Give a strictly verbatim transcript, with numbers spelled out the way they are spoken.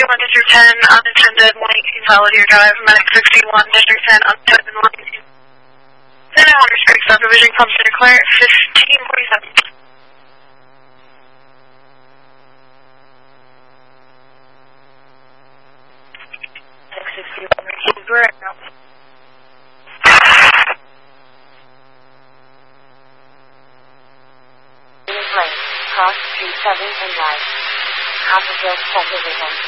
sixty-one, District ten, unattended, one eighteen Valadier Drive, Medic sixty-one, District ten, unattended, one eighteen. Then I want to speak subdivision, pump center clear, fifteen forty-seven. sixty-one, right now. Lane, cross Street seven and right. Copperfield subdivision.